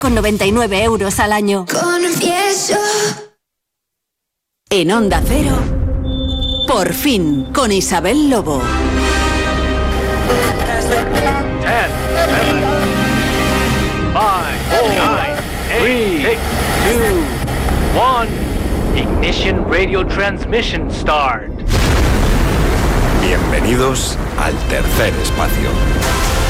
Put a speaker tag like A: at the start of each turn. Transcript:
A: con 99 euros al año.
B: Confieso.
C: En Onda Cero, Por fin, con Isabel Lobo.
D: 10, 9, 5, 4, 3, 2, 1. Ignition Radio Transmission start.
E: Bienvenidos al tercer espacio.